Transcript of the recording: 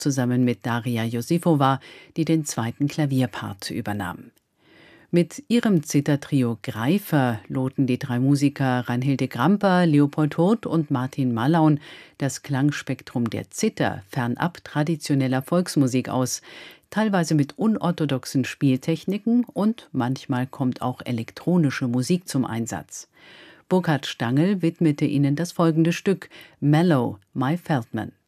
zusammen mit Daria Josifova, die den zweiten Klavierpart übernahm. Mit ihrem Zithertrio Greifer loten die drei Musiker Reinhilde Kramper, Leopold Hurth und Martin Mallaun das Klangspektrum der Zither fernab traditioneller Volksmusik aus, teilweise mit unorthodoxen Spieltechniken, und manchmal kommt auch elektronische Musik zum Einsatz. Burkhard Stangl widmete ihnen das folgende Stück, Mellow, My Feldman.